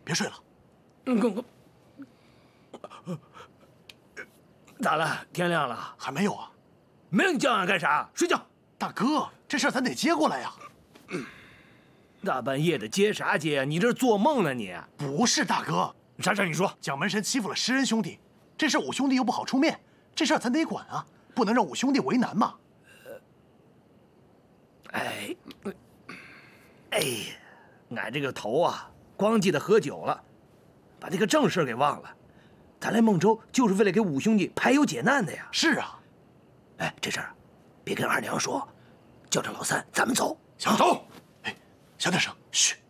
别睡了。 咋了？天亮了还没有啊？ 没有你叫俺干啥？睡觉。 大哥，这事儿咱得接过来呀。 大半夜的接啥接啊？你这是做梦呢你？ 不是大哥， 啥事儿你说？ 蒋门神欺负了施恩兄弟，这事儿五兄弟又不好出面，这事儿咱得管啊，不能让五兄弟为难嘛。 哎，俺这个头啊，光记得喝酒了，把这个正事给忘了。咱来孟州就是为了给五兄弟排忧解难的呀。 是啊。 哎，这事儿别跟二娘说，叫着老三，咱们走。 走。哎，小点声，嘘。